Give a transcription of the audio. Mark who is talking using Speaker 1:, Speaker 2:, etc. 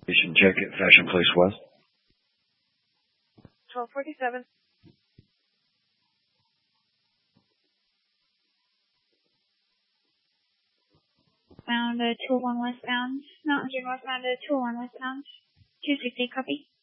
Speaker 1: Station check at Fashion Place West.
Speaker 2: 1247.
Speaker 3: Bound 201 westbound. Mountain View northbound 201 westbound. 260, copy.